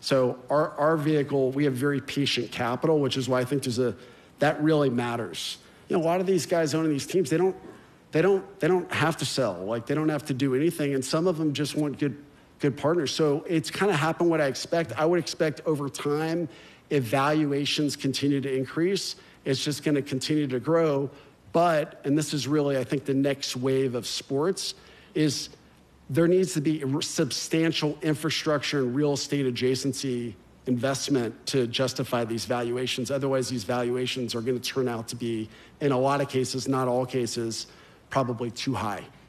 So our vehicle, we have very patient capital, which is why I think that really matters. A lot of these guys owning these teams, they don't have to sell. Like, they don't have to do anything, and some of them just want good partners. So it's kind of happened what I expect. I would expect over time, if valuations continue to increase, it's just going to continue to grow. But, and this is really, I think, the next wave of sports, is there needs to be substantial infrastructure and real estate adjacency investment to justify these valuations. Otherwise, these valuations are going to turn out to be, in a lot of cases, not all cases, probably too high.